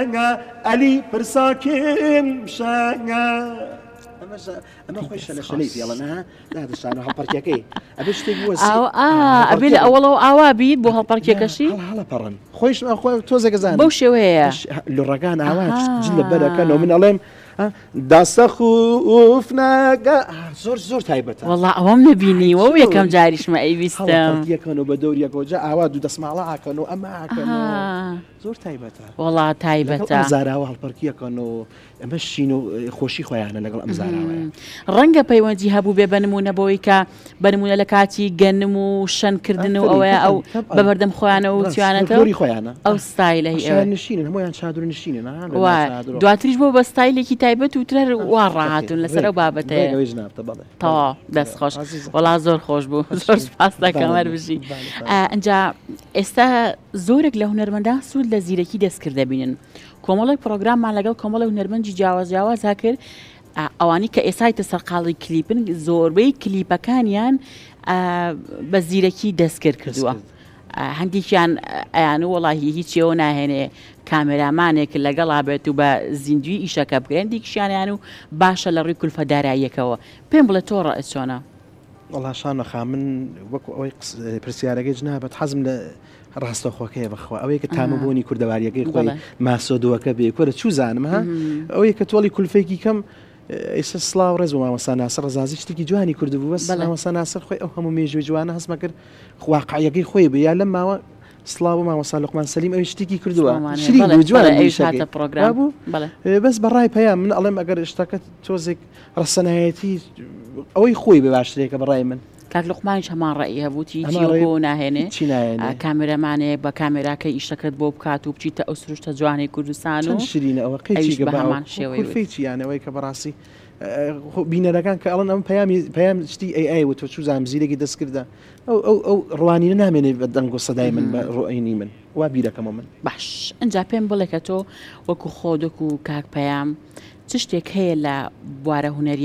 ئەلی پرساکێم شەنگە ئەمە خۆی شەلەشەلەی پیاڵەنە دادەشانە هەڵپەرکیەکەی ئەبێ شتێکی وەسی ئەبێ لە ئەوڵەوە ئاوا بیت بۆ هەڵپەرکیەکەشی هەڵەپەڕن خۆیش خۆی تۆزێکەزان بەو شێوەیە لە ڕگان ئاوا جل لە بەرەکەنەوە من ئەڵێم داستە خوفنەگە زۆر تایبەتە وەڵا ئەوەم نەبینیوە و یەکەم جاریشمە ئەیویستم یەکەنەوە بە دەوریەکەوەجا ئاوا دوو دەسماڵە ئاکەنەوە ئەمە ئاکەنەوە زۆر تایبەتە وەڵا تایبەتە زاراوە هەڵپەرکیەکەنەوە ئەمە شین و خۆشی خۆیانە لەگەڵ ئەم زاراوەیە ڕەنگە پەیوەندی هەبوو بێ بنمونە بۆی کە بنمونە لە کاتی گەنم و شەنکردن و ئەوەیە ئەو بە بەردەم خۆیانە و توانەکە خۆیانە ئەو ستایلە نشینن هەمویان چادر نشینن دواتریش بۆ بە ستایلێکی تایبەت و ترەر وا ڕاهاتون لەسەر ئەو بابەتەیە تەوا دەستخۆش وەڵا زۆر خۆش بوو زۆر سپاس دەکەم هەربژی ئەنجا ئێستا زۆرێک لە هونەرمەندان سوود لە زیرەکی دەستکرد دەبینن کۆمەڵی پرۆگراممان لەگەڵ کۆمەڵی هونەرمەندی جیاواز کرد ئەوانی کە ئێسایتە سەرقاڵی کلیپن زۆربەی کلیپەکانیان بە زیرەکی دەستکرد کردووە هەندێکیان ئەیان وەڵاهی هیچیەوە ناهێنێ کامێرامانێک لەگەڵا بێت و بە زیندوی ئیشەکە بکرێن هەندێکیشیانیان و باشە لە ڕووی کولفەداراییەکەوە پێم بڵێ تۆ ڕائت چۆنە وەڵا شانەخا من وەکو ئەوەی پرسیارەکەی جنابەت حەزم لە ڕاستەخۆکەیە بەخوا ئەوەیە کە تامەبوونی کوردەواریەکەی خۆی ماسۆدووەکە بێ کورە چوو زانم ها ئەوەیە کە تۆڵی کولفێکی کەم ئێستا سڵاو ڕێز و مامەسا ناسر ڕزازی شتێکی جوانی کردبوو بەس مامەسا ناسر خۆی ئەو هەموو مێژوێ جوانە هەستمە کرد واقعیەکەی خۆی بە یا لەم ماوە سڵاو و مامەسا لوقمان سەلیم ئەوی شتێکی کردووە جوان بەس بەڕای پەیام من ئەڵێم ئەگەر شتەکە تۆزێک ڕەسەنایەتی ئەوەی خۆی بە باشترێکە بەڕای من کاک لوقمانیش هەمان ڕێی هەبووتی بۆ ناهێنێ کامێرەمانێک بە کامێراکەی ئیشەکەت بۆ بکات و بچیتە ئەو سروشتە جوانی کوردستان و شیرینە ئەوە قەیچی بەهامان شێوەیەکییانەوەی کە بەڕاستی بینەرەکان کە ئەڵەن ئەم پەیام شتی ئەی و تۆ چوو زانزیرێکی دەستکردە ئەو ڕوانینە نامێنێ بە دەنگ و سەدای من بە ڕۆئینی من وا بیرەکەمە من باش ئەنجا پێم بڵێ کە تۆ وەکو خۆدەک و کاک پەیام چ شتێک هەیە لە بوارە هونەری